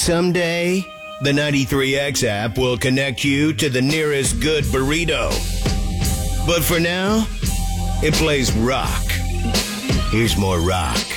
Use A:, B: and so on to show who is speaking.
A: Someday, the 93X app will connect you to the nearest good burrito. But for now, it plays rock. Here's more rock.